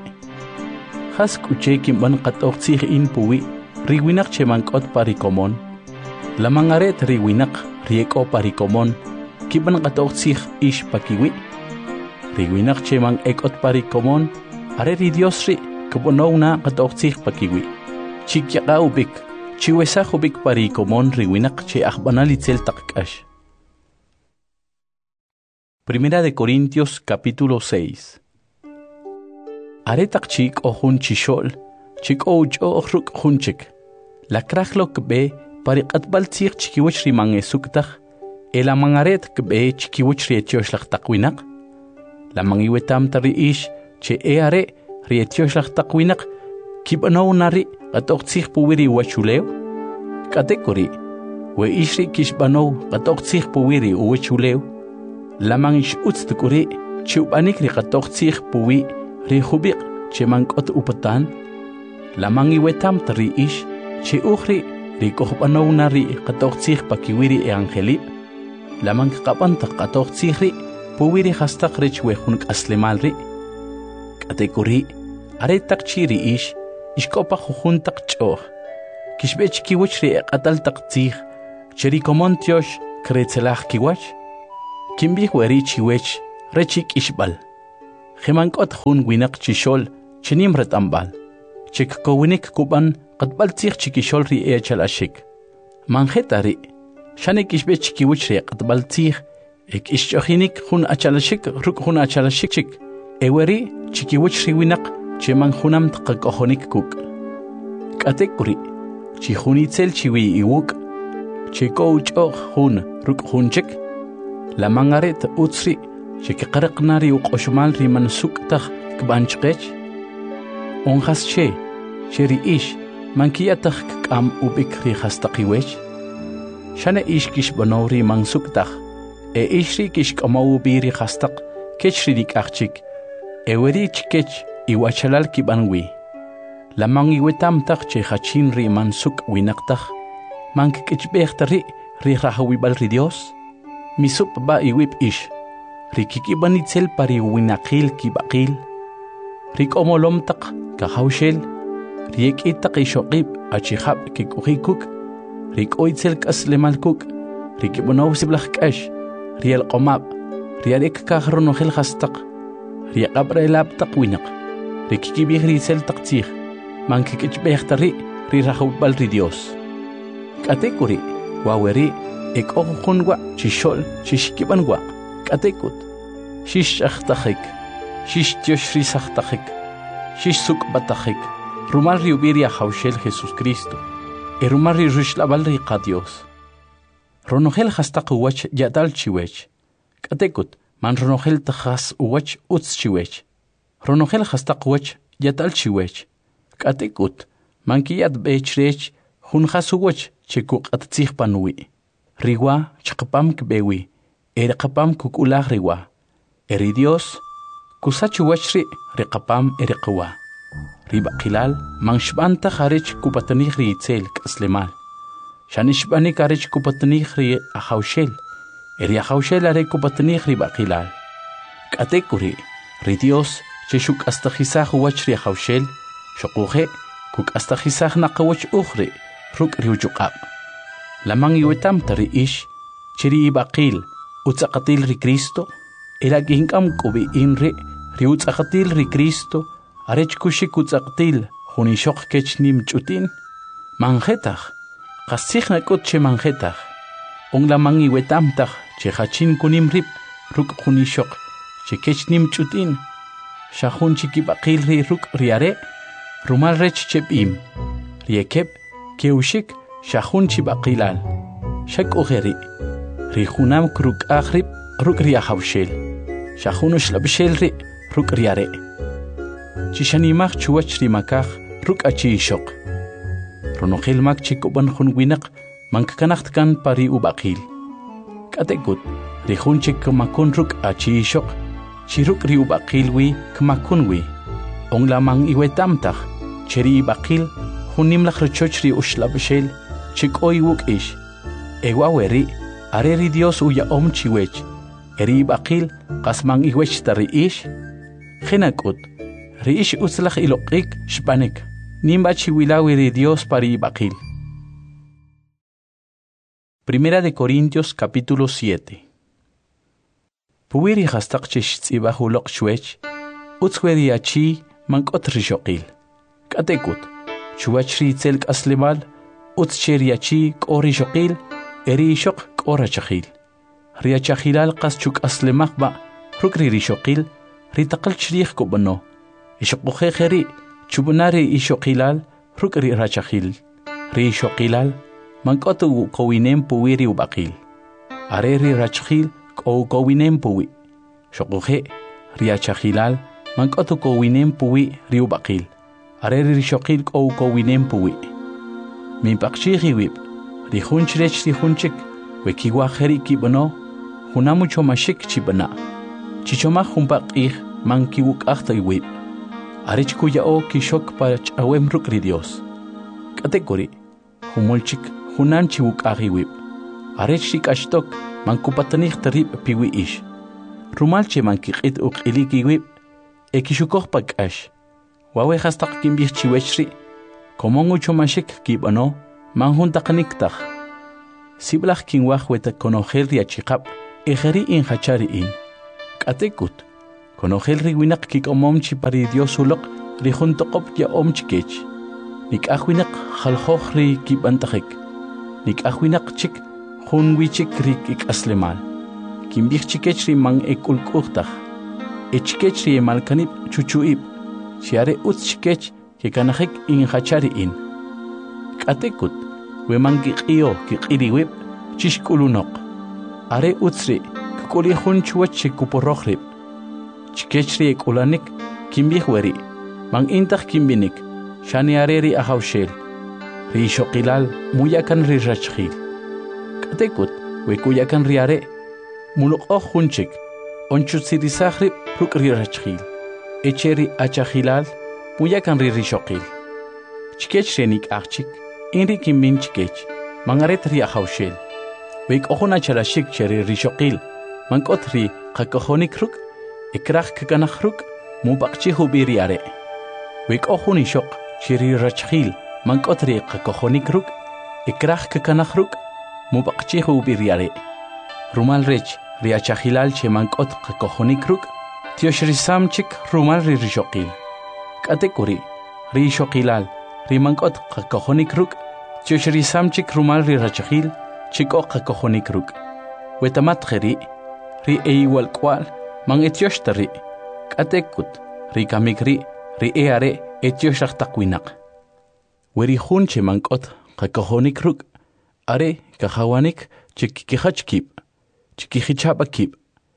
Has kuchekim ban katoktsih in puwi. Riwinak chemankot parikomon. Lamangaret riwinak rieko parikomon. Kiban katoktsih ish pakiwi. Riwinak chemang ekot parikomon, are ri Dios ri, kubonaw na katoktsih pakiwi. Chikyaka ubik, chiwesah ubik parikomon riwinak che akbanalitzel takkash. Primera de Corintios capítulo seis. Are takchik o hun chishol, chik o uch o ruk hunchik. La krachlo kbe parikatbal tsih chikiwach rimang esuktach, ela mangaret kbe chikiwach ri etioslak takwinak. La mangiwetam tari ish, che eare, rietioslach takwinak, kibanaw nari, katoktsih puwiri uwachuleo. Katekuri, we ishri kishbanaw, katoktsih puwiri uwachuleo. La mangish utstukuri, chiubanik ri katoktsih puwi, ri hubik, che mankot upatan. La mangiwetam tari ish, che ukhri, ri kohbanaw nari, katoktsih pakiwiri e angelip. La mangkapantak katoktsih ri, puwiri hastak rech wehunk aslemal ri. Katekuri, are takchiri ish, ishkopa juhuntak choh. kishbech kiwach ri eqatal taqtzig cheri komontiosh kretzelaj kiwach kimbih weri chiwech rechik ishbal khimankot khun winaq chishol chinim retambal chik kowinik kuban qatbal tzig chikishol ri echal ashik manjetari shanik kishbech kiwach ri qatbal tzig ek ishchohinik khun achalashik ruk khun achalashik chik eweri chikiwach ri winaq cheman khunam tqakohonik kuk katekuri chi khunitzel chiwi iwuk chiko uchoq khun ruk khunchik la mangaret utsri chiki qarqnari uqoshmal ri mansuktaj kbanchqech onjas che cheri ish mankiyataq kam ubikri khastaqiwech shana ish kish banori mansuktaj e ishri kish kamaw biri khastaq kechri dikachik eweri chikech iwachalal kibanwi la mangi wetam tak che khachin ri mansuk winaqtaj mank kichbextari ri rahawi bal ri Dios misup ba iwip ish ri kikibanitzel pari winaqil kibaqil ri komolom tak ka hawshel ri ekitaq ishoqib achihab kikuhikuk ri koitzel kaslemalkuk ri kibonaw siblaj kash ri el qomab ri arek kahrono khil khastaq ri qabra elab taq winaq ri kikibih ri sel taqtih mank kichbextari ri rahawi bal ri Dios katekuri waweri ek okhunwa chishol chishkibanwa katekut shish akhtakhik shish tioshri sakhtakhik shish sukbatakhik rumal ri ubiria hawshel Jesus Cristo e rumal ri rishlabal ri qadios ronogel khastaq wach yadal chiwech katekut man ronogel takhas wach uts chiwech ronogel khastaq wach yadal chiwech katekut man kiyat bechrech hun khasuwach chikuk attzig panwi riwa chqapam kbewi erqapam kukulag riwa eri Dios kusachu wachri riqapam eriqwa ribaqilal manshbanta kharich kupatani ritzel kaslemal shanishbani karich kupatani ri ahawshel eri ahawshel are kupatani ribaqilal katekuri ri Dios chishuk astajisaj wachri ahawshel shoquje kuk astajisaj naqawach ukhri ruk riujuqab lamang iwetam tari ish chiri ibaqil utzaqatil ri Cristo ela ginkam kubi inri ri utzaqatil ri Cristo arech kushik utzaqatil junishok kechnim chutin manjetaj qasikhna kut che manjetaj ong lamang iwetam taj che hachin kunim rip ruk junishok che kechnim chutin shahun chikibaqil ri ruk riare rumal rech chepim riekep keushik shahun chibaqilal shak ugeri ri khunam kruk akhrib ruk ri ahawshel shahun shlabshel ri ruk riare chishanimach chuwach ri makaj ruk achi shoq ronogel mak chikoban khun winaq mankanaqt kan pari ubaqil katekut ri khun chik makun ruk achi shoq chiruk ri ubaqil wi kmakun wi ong lamang iwetam taj cheri baqil hunim lakhrochoch ri ushlabshel chikoy wuk ish ewaweri areri Dios uya om chiwech eri baqil qasman iwech tari ish khinakut ri ish uslakh iloqik shpanek nimba chiwilawi ri Dios pari baqil. Primera de Corintios capítulo siete. Puwiri hastaq chish tsibahu loq shwech utswedi achi mankot rishoqil katekut chuachri tselk aslimal utscheriachi qori shoqil eri shoq qora chakhil ria chakhilal qas chuk aslimaq ba rukri rishoqil ritaqal chrikh kubano ishoqoxe kheri chubunari ishoqilal rukri rachakhil ri shoqilal mankotu qowinem puwiri ubaqil areri rachkhil qow qowinem puwi shoqoxe ria chakhilal mankotu qowinem puwi ri ubaqil areri rishoqil qow qowinem puwi min paqchighi wib ri khunchrech ri khunchik wekiwa kheri kibano hunamu chomashik chibana chichoma humpaqih mankiwuk akhtai wib arich kuyao kishok pach awem rukri Dios katekori humolchik hunan chiwuk aghi wib arich shikashtok mankupatanich tarib piwi ish rumalche mankiqit uqiliki wib ekishukok pakash wawe hastaq kimbih chiwechri komongu chomashik kibano manjuntaqniktaq siblaq kinwaq weta konojel riachiqab ejeri inhachari in k'atikut konojel riwinaq kik'omomchi pari Dios uloq rijuntoqop ya omchikech nik'ajwinaq jaljoq ri kib'antaqik nik'ajwinaq chik junwichik ri k'aslemal kimbij chikech ri man ek'ulk'ujtaj echikech ri malkanib chuchu'ib chiare utz chikech kikanajik inhachari in k'atikut weman kiq'iyo kiq'iriwib chixk'ulunoq are utzri kik'ulijun chuwach chikuporroj rib chikech ri ek'ulanik kimbij weri man intaj kimbinik shani are ri ajawxel ri xoqilal muyakan ri rachjil k'atikut we kuyakan ri are muluq'oj junchik onchutzirisaj rib ruk' ri rachjil eche ri achajilal muyakan ri rixoqil chikech ri nik'ajchik inri kimbin chikech mangaret ri ajawxel we k'ojun achalashik che ri rixoqil mank'ot ri qakojonik ruk' ikraj kakanaj ruk' mupaqchi hubi ri are we k'ojun ixoq che ri rachjil mank'ot ri qakojonik ruk' ikraj kakanaj ruk' mupaqchi hubi ri are rumal rech ri achajilal che mank'ot qakojonik ruk' tioshrisam chik rumal ri rixoqil k'atikuri ri xoqilal ri mank'ot qakojonik ruk' tioshrisam chik rumal ri rachjil chik'o qakojonik ruk' wetamat qeri ri eiwal k'wal man etioshta ri k'atikut ri kamik ri ri e are etioshaj taqwinaq weri jun che mank'ot qakojonik ruk' are kajawanik chikikijach kib chikijichaba kib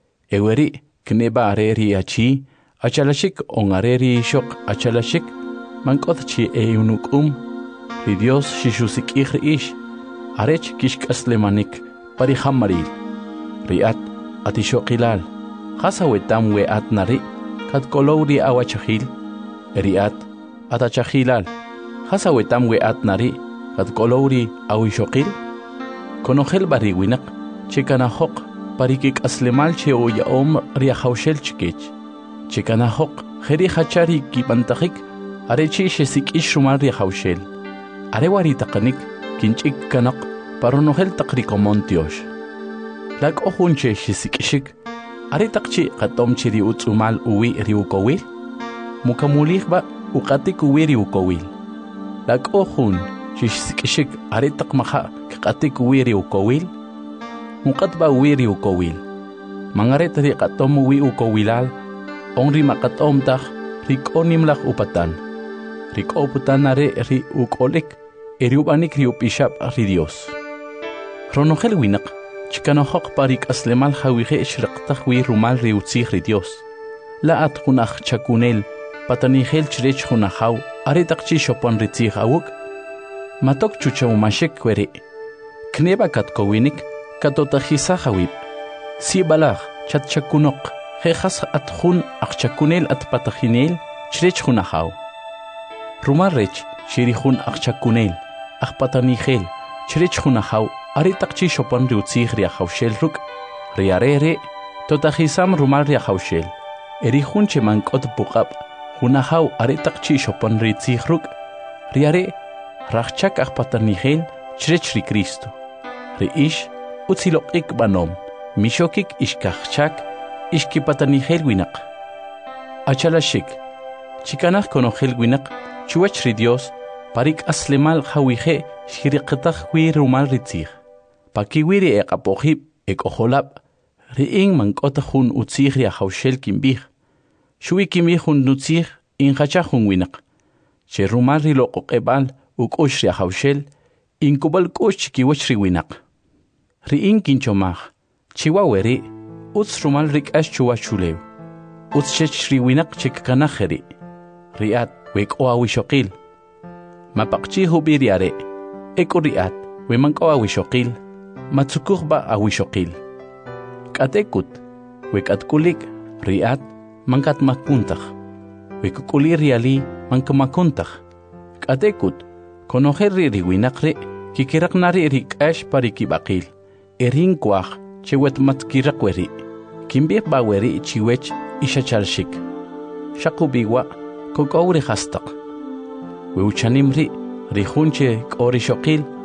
eweri kneba are ri achi achalashik on are ri shoq achalashik mank'ot chi eunuk'um ri Dios xixusik'ij ri ix arech kixk'aslemanik pari jamaril ri'at atishoqilal qasa wetam we'at nari katkolow ri awachajil ri'at atachajilal qasa wetam we'at nari katkolow ri awishoqil konojel bari winaq chikanajoq pari kik'aslemal che oyaom ri ajawxel chikech chikanajoq jeri hachari kib'antajik arechi xesik'ix rumal ri ajawxel are wari taqanik kinch'ik kanaq paronojel taq ri komon tiox lak'ojun che xesik'ixik are taqchi qatom chi ri utz'umal uwi ri ukowil mukamulijba uqatik uwi ri ukowil lak'ojun chi xesik'ixik are taq maja kqatik uwi ri ukowil muqatba uwi ri ukowil mangaret ri qatom uwi ukowilal on ri maqatom taj ri k'onimlaj upatan ri k'oputan are ri uk'olik eri ubanik ri upixab ri Dios ronojel winaq chikanojoq pari k'aslemal jawije xriqtaj wi rumal ri utzij ri Dios la'at junaj chakunel patanijel chirech junajaw are taqchi xopon ri tzij awuk matok chuchawmashik weri kneba katkowinik katotajisaj awib sibalaj chatchakunoq jejas atjun aqchakunel atpatajinel chirech junajaw rumal rech chirijun aqchakunel ajpatanijel chirech junajaw are taqchi xopon ri utzij ri ajawxel ruk' ri are re totajisam rumal ri ajawxel eri jun che mank'ot puqab' junajaw are taqchi xopon ri tzij ruk' ri are rajchak ajpatanijel chirech ri Cristo ri ix utziloq'ik b'anom mixokik ixkajchak ixkipatanijel winaq achalashik chikanaj konojel winaq chuwach ri Dios parik aslemal jawije xiriqtaj wi rumal ri tzij pakiwi ri eq'apojib ek'ojolab' ri'in mank'ota jun utzij ri ajawxel kimbij xuwi kimbij jun utzij injachaj jun winaq che rumal ri loq'oq'eb'al uk'ux ri ajawxel inkub'al k'ux chikiwach ri winaq ri'in kinchomaj chiwa weri utz rumal ri k'ax chuwach chulew utz chech ri winaq chikkanaj jeri ri'at we k'o awixoqil mapaqchi hubi ri are ek'o ri'at we mank'o awixoqil matzukujba awixoqil k'atekut we k'atkulik ri'at mankatmakuntaj we kuk'uli ri ali mankamakuntaj k'atekut konojel ri ri winaq ri kikiraqnari ri k'ax pari kib'aqil erin kuaj che wetmatkiraq weri kimbij ba weri chiwech ixachalxik xaqubiwa kok'ow ri jastaq we uchanim ri ri jun che k'o ri xoqil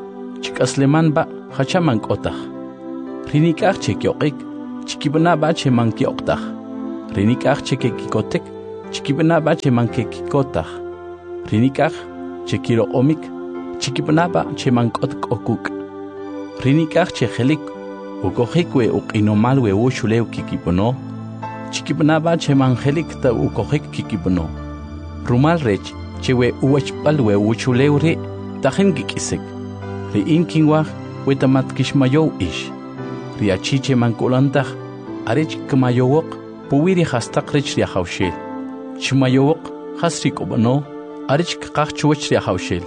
chikasleman ba hachaman k'otaq rinik'aq chekyoqik chikibna ba cheman kyoqtaq rinik'aq chekekikotek chikibna ba cheman kekikotaq rinik'aq chekiroqomik chikibna ba cheman k'ot k'okuk rinik'aq chejelik ukojik we uq'inomal we uxulew kikipono chikibna ba cheman jelik ta ukojik kikipono rumal rech chewe uwachpal we uxulew ri tajen kikisek ri inkinwaj we tamat kishmayow ish ri achiche mankulantaj arech kmayowoq puwiri hastaq rech ri hawshel chmayowoq hasri kobono arech kqaq chuwach ri hawshel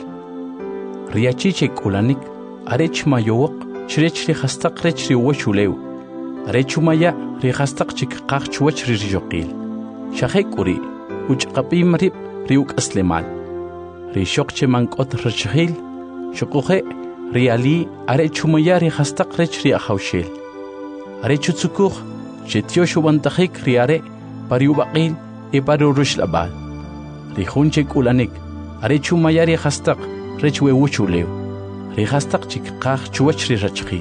ri achiche kulanik arech mayowoq chrech ri hastaq rech ri washulew arech maya ri hastaq chik qaq chuwach ri joqil shahekuri uchqapim rib ri ukaslemal ri shoqche mankot rachhil shoqoje ri ali arech maya ri hastaq rech ri hawshel arech tsukuj chetyo shubantajik ri are pari ubaqil e pari rushlabal ri hunche kulanik arech maya ri hastaq rech we wuchulew ri hastaq chik qaq chuwach ri rachhil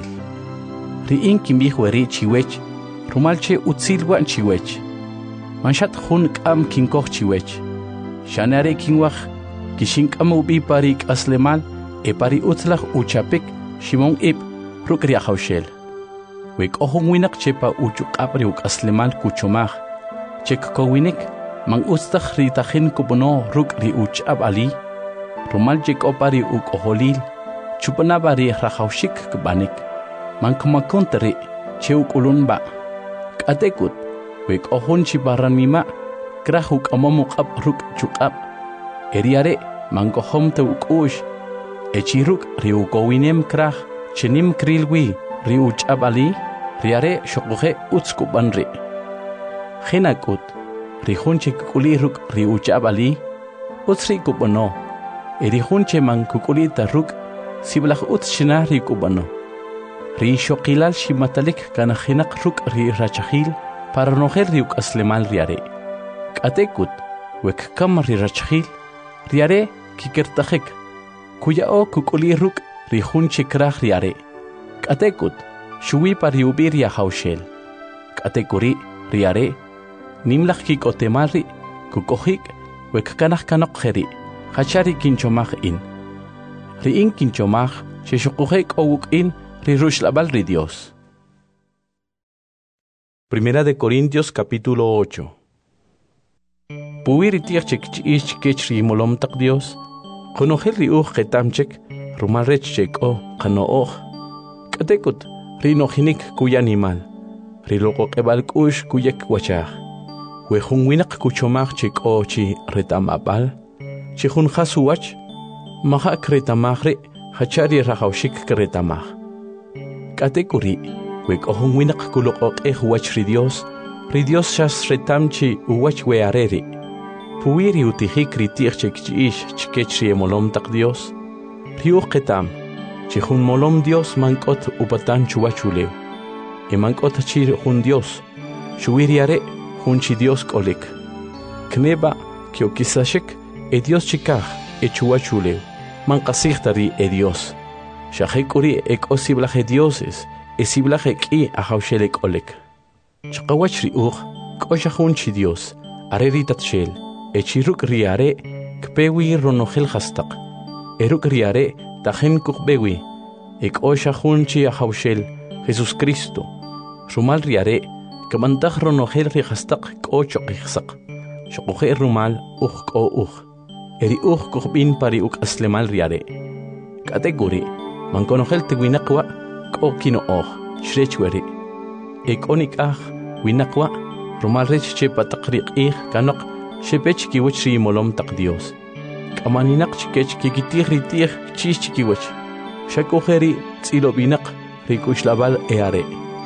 ri inkim bi ri chiwech rumalche utsilwa chiwech manshat hun kam kinkoj chiwech shanare kinwaj kishinkam ubi pari aslemal e pari utlaj uchapik shimon ib rukri hawshel we kohon winak chepa uchuqap ri ukaslemal kuchomaj chek kowinik man ustaj ri tajin kubono rukri uchab ali rumal chek opari ukoholil chupana bari rahawshik kbanik man kamakontri cheuk ulunba katekut we kohon chibaran mima krahuk amamuqab ruk chuqab eriare man kohom te ukush echiruk riukowinem krah chenim krilwi riuchab ali riare shoqoje utskubanri khinakut rihunche kuli ruk riuchab ali utsri kubono erihunche man kukuli taruk siblaj utshina ri kubano ri shoqilal shimatalik kana khinaq ruk ri rachahil para nojer ri ukaslemal riare katekut wek kam ri rachahil riare kikertajek kuyao kukuli ruk ri hunche kraj riare katekut shuwi pari ubiria hawshel katekuri riare nimlaj kikotemari kukojik wek kanaj kanok jeri hachari kinchomaj in ri in kinchomaj sheshuqujek owuk in ri rushlabal ri Dios. Primera de Corintios capítulo ocho. Puwiri tiachek chiich kech ri molom tak Dios konojel ri uj ketamchek rumal rech chek o kano oj katekut ri nojinik kuya animal ri loko qebal kush kuyek wachaj we jun winak kuchomaj chek o chi retamapal chi jun khasuwach maha kretamagre hachari rahawshik kretamag katekuri we kohon winak kuloko e huwach ri Dios ri Dios shas retamchi uwach we areri puwiri utijik ri tiachek chiish chikech ri molom tak Dios riu ketam chi jun molom Dios mankot upatan chuwachulew e mankot chi jun Dios shuwiri are jun chi Dios kolik kneba kiokisashek e Dios chikaj e chuwachulew man qasiqtari e Dios shajekuri e kosiblaje dioses e siblaje ki a hawshelek olek chqawach ri uj koshajun chi Dios areri tatshel e chiruk riare kpewi ronojel hastaq eruk riare tajen kukbewi e koshajun chi a hawshel Jesus Cristo rumal riare kamantaj ronojel ri hastaq kochoqixsaq shoqoje rumal uj ko uj eri uj kuhbin pari uk aslemal riare kategori man konojel te winaqwa ko kino oj shrechweri e konik aj winaqwa rumal rech che pataqriq ij kanok shepech kiwach ri molom tak Dios kamaninaq chikech kikitig ri tig chich chikiwach shakojeri tsilobinaq ri kushlabal eare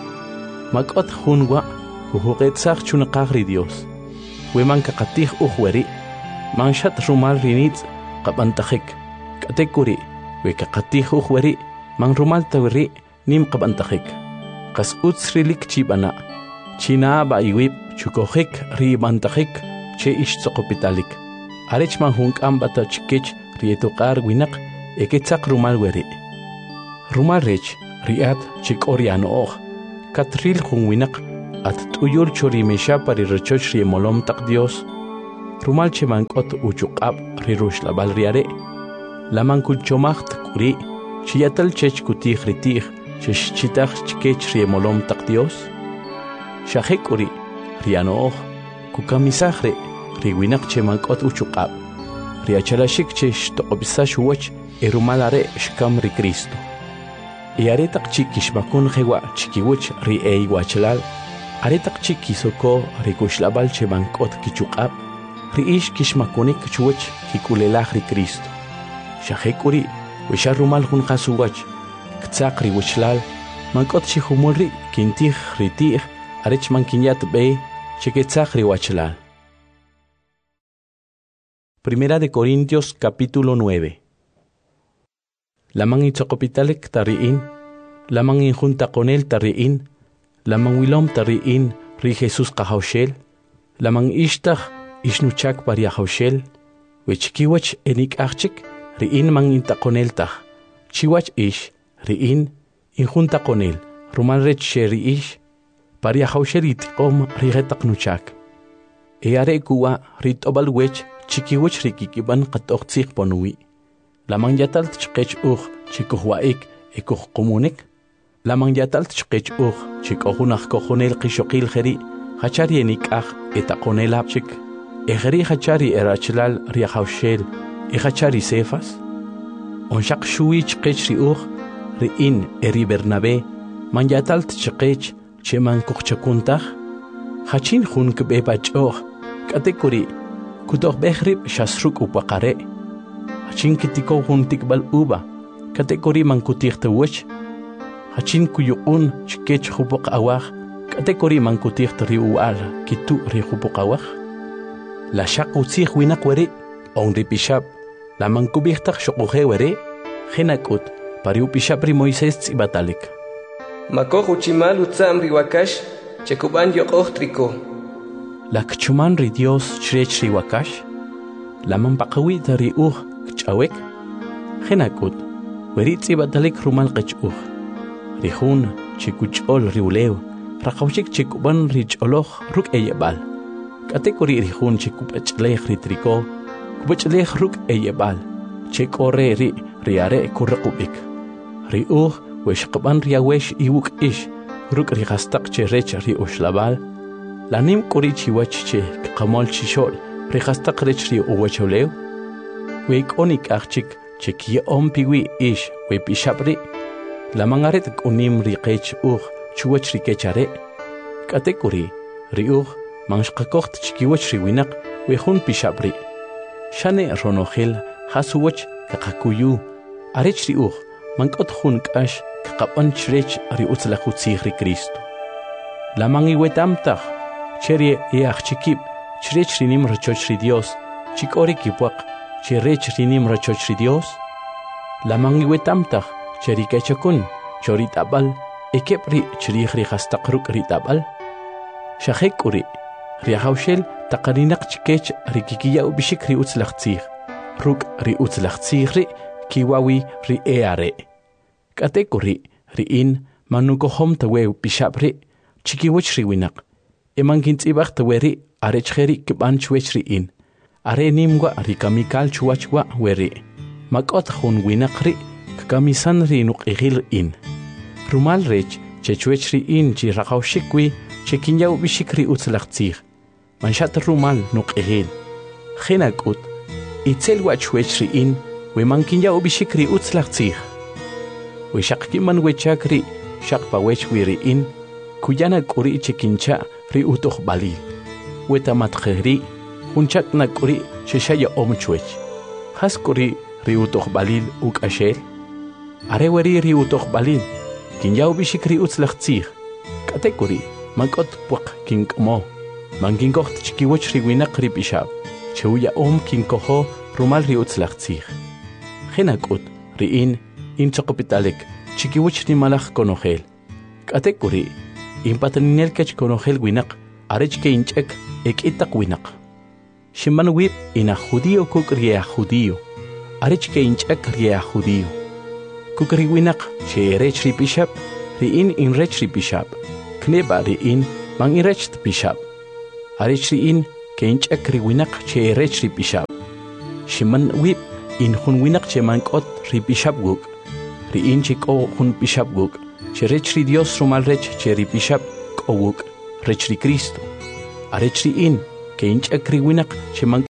makot junwa kuhuqetsaq chunaqaj ri Dios we man kaqatij ujweri manshat rumal rinitz qabantajik katekuri we kaqatij ujweri man rumal tawri nim qabantajik qas utsrilik chibana china ba iwib chukojik ri bantajik che ishtzokopitalik arech man hunkam bata chikech rietuqar winaq eketzaq rumal weri Rumal rech riat chik orianoch katril junwinak at tuyur chori mesha pari rechoch ri molom tak Dios rumal chemankot uchuqab rirush la balriare laman kulchomacht kuri chiyatal chech kutih ritih chesh chitach chkech ri molom tak Dios shahek uri rianoch kukamisahre riwinak chemankot uchuqab riachalashik chesh toqbisash wach erumalare shkam ri Cristo y aretak chikis makun hewa chikiwich ri ei wachlal aretak chikisoko ri kushlabal chemankot kichuqab ri ish kishmakunik chuwich kikulelah ri Cristo shahekuri wisharumal hun khasuwach ktsaq ri wichlal mankot chihumulri kintih ritih arech mankinyat be chiketsaq ri wachlal. Primera de Corintios capítulo nueve. Lamang itzokopitalik tariin, lamang injunta con él tariin, lamang wilom tariin ri Jesús kahaushel, lamang ishtach ishnuchak paria haushel, wichkiwach enik achik riin mang inta con él tach, chiwach ish riin injunta con él, rumal rech sheri ish, paria haushel itikom rigetak nuchak. Eare kuwa rit obal wech chikiwach rikikiban katoktsik ponui. Lamang yatal tchkech ugh chikuhwaik ekuh komunik. Lamang yatal tchkech ugh chikohunach kohonel kishokil geri hachari enikach etakonel apchik. Egeri hachari erachlal riahaushel e hachari sefas. Onshak shui chkech ri ugh riin eri Bernabe man yatal tchkech cheman kuchkuntach. Hachin hun kbebach ugh katekuri kutoh behrib shasruk upakare. Hachin kitiko hun tikbal uba kategori mankutih tawach hachin kuyuun chkech hubok awah kategori mankutih riual kitu ri hubok awah la shaq utsih winak wari on ri pishab la mankubihtak shokuhe wari khinakut pariu pishab ri Moisés tsibatalik makoh uchimal utsam ri wakash chekuban yokoh triko la kchuman ri Dios chrech ri wakash la mampaqawi ri uh chawek khinakut weritzi batalik rumal qech'uj rihun chikuch'ol riulew raqawchik chikuban rich'oloh ruk eyebal katekori rihun chikupach'lej ritriko kupach'lej ruk eyebal chek'ore ri riare kurraqubik riuj wexqaban riawesh iwuk ish ruk rihastaq cherech riuxlabal lanim kuri chiwach che qamol chishol rihastaq rech riuwacholew Wek onik achik chekia ompiwi ish we pishabri la mangaret unim riqech ugh chuwach rikechare katekuri riugh manshqakoht chikiwach riwinak we hun pishabri shane ronohel hasuwach kaqakuyu arech riugh mankot hun kash kaqapan chrech riutzlakhutsi ri Cristo la mangi wetamtach cherie yach chikib chrech rinim rochoch ri Dios chikori kipwaq Chirech rinim rachoch ri Dios la mangi wetamtach cherikechakun choritabal ekepri chirih ri hastaqruk ritabal shahekuri riahaushel taqarinak chkech rikikiya ubishik ri utzlachtsikh ruk ri utzlachtsikh ri kiwawi ri eare katekuri riin manukohom tawe pishabri chikiwach ri winak emankintzibach taweri arechkheri kibanchwech riin are nimwa rikamikal chuachwa weri makot hun winakri kamisan ri nuqihil in rumal rech chechwech ri in chi raqawshikwi chekinyaw bishikri utzlachtsikh manshat rumal nuqihil khinakut itzel wachwech ri in we mankinyaw bishikri utzlachtsikh we shaqkiman wechakri shaqpa wech wi in kuyana kuri chekincha ri utoh balil we tamatkhiri Hunchak na kuri sheshaya omchwech. Has kuri riutoh balil uk ashel. Areweri riutoh balil. Kinyaw bishik riutzlachtsikh. Kate kuri mankot pwak kinkmo. Mankinkoht chikiwach riwinak ripishab. Chewya om kinkoho rumal riutzlachtsikh. Khinakut riin inchokopitalik chikiwach rimalach konohel. Kate kuri impataninel kach konohel winak arech ke inchek ek itak winak. Shimanwip ina judío kuk ria judío. Arech ke inchak ria judío. kukriwinak che rech ripishab, riin in rech ripishab, kneba riin mang in rech pishab. Arech riin ke inchak riwinak che rech ripishab. Shiman wip in hun winak che mankot ripishab guk. Riin chiko hun pishab guk. Che rech ri Dios rumal rech che ripishab ko guk. Rech ri Cristo. Arech riin ke inchak riwinak che man.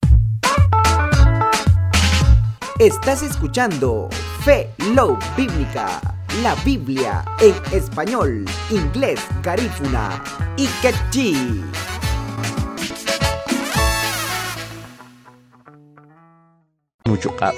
Estás escuchando Fe Love Bíblica, la Biblia en español, inglés, garífuna y quechí. Nujuqab.